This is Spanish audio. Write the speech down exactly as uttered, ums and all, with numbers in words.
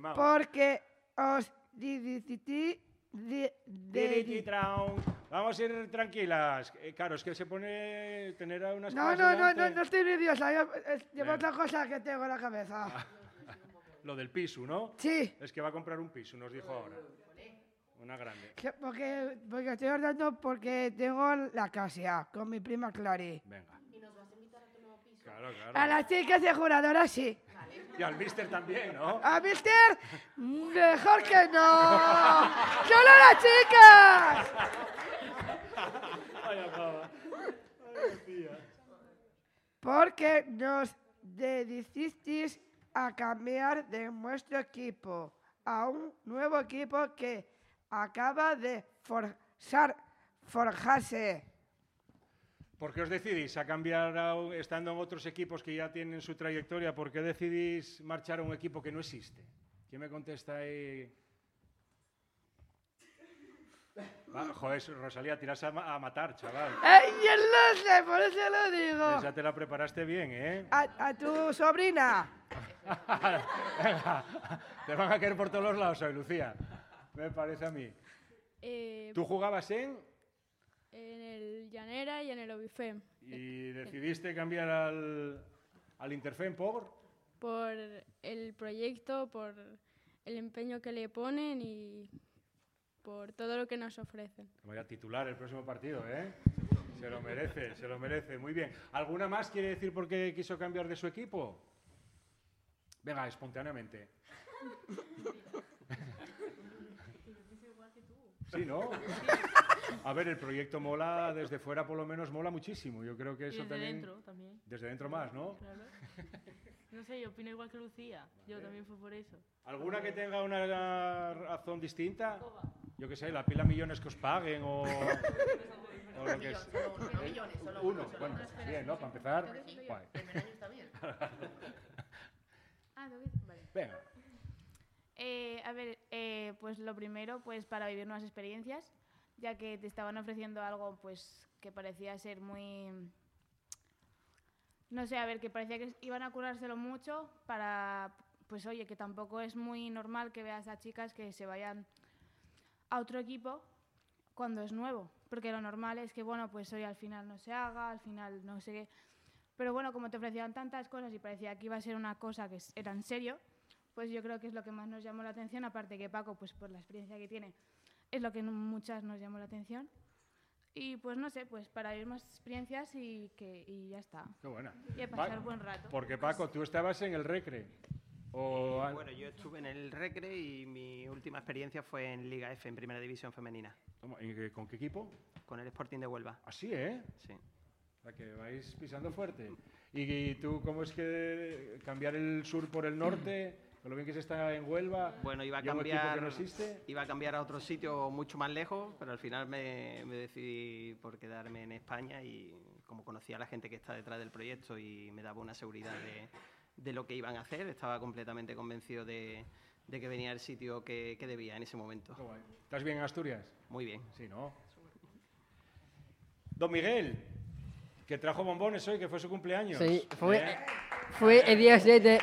Vamos. Porque os decidí de, de, Vamos a ir tranquilas. Eh, claro, es que se pone tener a unas No, cosas no, no, delante. no, no estoy nerviosa. Yo, es, llevo Bien. otra cosa que tengo en la cabeza. Lo del piso, ¿no? Sí. Es que va a comprar un piso, nos dijo ahora. Una grande. Que- Porque, porque estoy ordenando porque tengo la casa con mi prima Clary. Venga. ¿Y nos vas a invitar a tu nuevo piso? Claro, claro. A las chicas de juradoras sí. Y al mister también, ¿no? A Mister, mejor que no. ¡Solo las chicas! Vaya pava. Ay, tía. Porque nos decidisteis a cambiar de nuestro equipo a un nuevo equipo que acaba de forzar, forjarse. ¿Por qué os decidís a cambiar, a, estando en otros equipos que ya tienen su trayectoria, por qué decidís marchar a un equipo que no existe? ¿Quién me contesta ahí? Va, joder, Rosalía, tiras a, ma- a matar, chaval. ¡Ey, yo lo sé! Por eso lo digo. Esa te la preparaste bien, ¿eh? A, a tu sobrina. Venga, te van a caer por todos los lados hoy, Lucía. Me parece a mí. Eh, ¿Tú jugabas en en el Llanera y en el Obifem. y decidiste cambiar al, al Interfem por? Por el proyecto, por el empeño que le ponen y por todo lo que nos ofrecen. Vaya titular el próximo partido, ¿eh? Se lo merece, se lo merece. Muy bien. ¿Alguna más quiere decir por qué quiso cambiar de su equipo? Venga, espontáneamente. Sí, ¿no? A ver, el proyecto mola, desde fuera por lo menos mola muchísimo. Yo creo que Y eso desde también... dentro también. Desde dentro más, ¿no? Claro. No sé, yo opino igual que Lucía. Yo también fue por eso. ¿Alguna que tenga una razón distinta? Yo qué sé, la pila millones que os paguen o... o lo que es. No millones, solo Uno, bueno, bien, ¿no? Para empezar, guay. primer año está bien. Ah, tengo que decir- vale. Venga. Eh, a ver, eh, pues lo primero, pues para vivir nuevas experiencias, ya que te estaban ofreciendo algo, pues que parecía ser muy, no sé, a ver, que parecía que iban a curárselo mucho para, pues oye, que tampoco es muy normal que veas a chicas que se vayan a otro equipo cuando es nuevo, porque lo normal es que, bueno, pues hoy al final no se haga, al final no sé qué, pero bueno, como te ofrecían tantas cosas y parecía que iba a ser una cosa que era en serio, pues yo creo que es lo que más nos llamó la atención, aparte que Paco, pues por la experiencia que tiene, es lo que muchas nos llamó la atención. Y pues no sé, pues para vivir más experiencias y, que, y ya está. Qué buena. Y a pasar Pa- buen rato. Porque Paco, tú estabas en el Recre. O... Eh, bueno, yo estuve en el Recre y mi última experiencia fue en Liga F, en Primera División Femenina, ¿Cómo? ¿Y qué- ¿Con qué equipo? con el Sporting de Huelva. Así, ¿eh? Sí. O sea, que vais pisando fuerte. ¿Y, y tú cómo es que cambiar el sur por el norte, con lo bien que se está en Huelva, Bueno, iba a y un equipo cambiar, que no existe? iba a cambiar a otro sitio mucho más lejos, pero al final me, me decidí por quedarme en España y como conocía a la gente que está detrás del proyecto y me daba una seguridad de, de lo que iban a hacer, estaba completamente convencido de, de que venía el sitio que, que debía en ese momento. Qué guay. ¿Estás bien en Asturias? Muy bien. Sí, ¿no? Don Miguel, que trajo bombones hoy, que fue su cumpleaños. Sí, fue, ¿Eh? fue el día siete